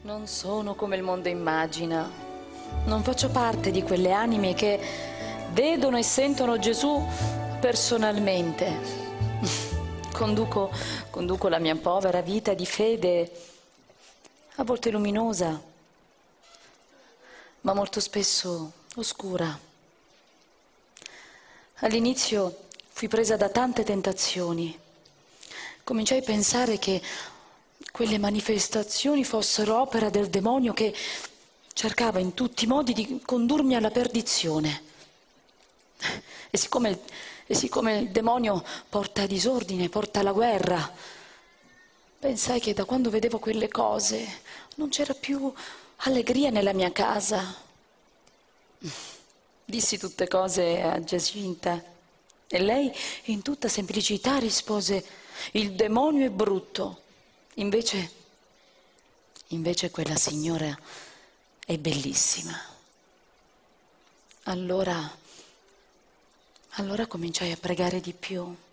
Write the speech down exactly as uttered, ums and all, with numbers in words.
Non sono come il mondo immagina. Non faccio parte di quelle anime che vedono e sentono Gesù personalmente. Conduco, conduco la mia povera vita di fede, a volte luminosa, ma molto spesso oscura. All'inizio fui presa da tante tentazioni. Cominciai a pensare che quelle manifestazioni fossero opera del demonio che cercava in tutti i modi di condurmi alla perdizione. E siccome, e siccome il demonio porta disordine, porta la guerra, pensai che da quando vedevo quelle cose non c'era più allegria nella mia casa. Dissi tutte cose a Giacinta e lei in tutta semplicità rispose: il demonio è brutto. Invece, invece quella signora è bellissima. Allora, allora cominciai a pregare di più.